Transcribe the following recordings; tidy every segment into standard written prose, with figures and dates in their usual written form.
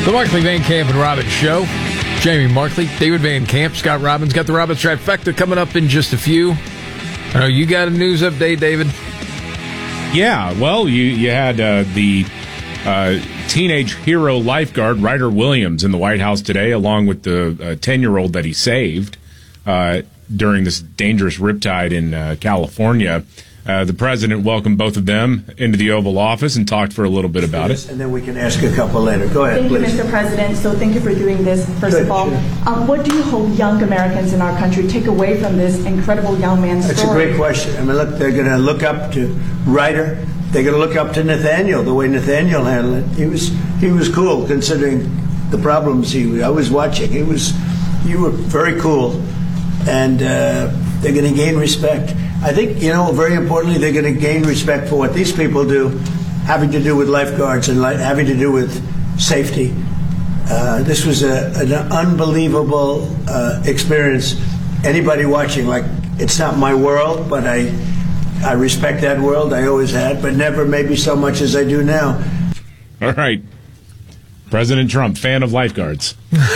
The Markley, Van Camp, and Robbins Show. Jamie Markley, David Van Camp, Scott Robbins. Got the Robbins Trifecta coming up in just a few. I know you got a news update, David. Yeah, well, you had the teenage hero lifeguard, Ryder Williams, in the White House today, along with the 10-year-old that he saved during this dangerous riptide in California. The president welcomed both of them into the Oval Office and talked for a little bit about it. And then we can ask a couple later. Go ahead, Thank please. you, Mr. President. So thank you for doing this, first of all. Sure. What do you hope young Americans in our country take away from this incredible young man's That's story? a great question. I mean, look, they're going to look up to Ryder. They're going to look up to Nathaniel, the way Nathaniel handled it. He was cool considering the problems I was watching. You were very cool, and they're going to gain respect. I think, very importantly, they're going to gain respect for what these people do, having to do with lifeguards and having to do with safety. This was an unbelievable experience. Anybody watching, it's not my world, but I respect that world. I always had, but never maybe so much as I do now. All right. President Trump, fan of lifeguards.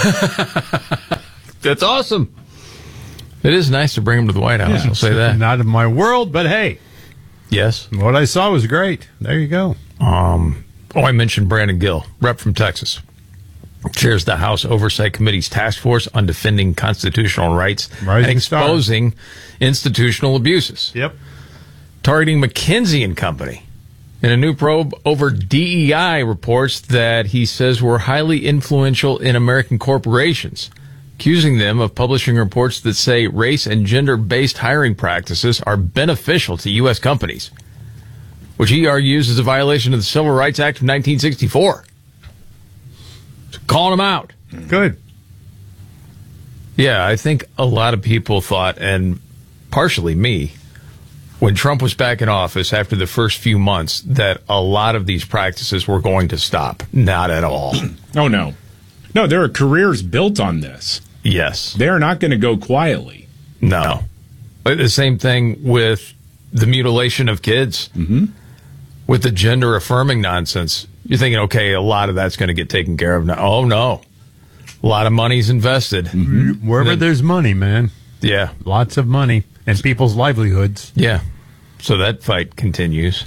That's awesome. It is nice to bring him to the White House. I'll say that. Not in my world, but hey. Yes. What I saw was great. There you go. I mentioned Brandon Gill, rep from Texas. Chairs the House Oversight Committee's task force on defending constitutional rights and exposing institutional abuses. Yep. Targeting McKinsey and Company. In a new probe over DEI reports that he says were highly influential in American corporations, accusing them of publishing reports that say race and gender-based hiring practices are beneficial to U.S. companies, which he argues is a violation of the Civil Rights Act of 1964. So calling them out. Good. Yeah, I think a lot of people thought, and partially me, when Trump was back in office after the first few months, that a lot of these practices were going to stop. Not at all. Oh, no. No, there are careers built on this. Yes. They're not going to go quietly. No. The same thing with the mutilation of kids. Mm-hmm. With the gender-affirming nonsense. You're thinking, okay, a lot of that's going to get taken care of now. Oh, no. A lot of money's invested. Mm-hmm. Wherever there's money, man. Yeah. Lots of money. And people's livelihoods. Yeah. So that fight continues.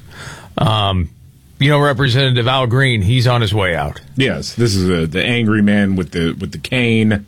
Representative Al Green, he's on his way out. Yes, this is the angry man with the cane.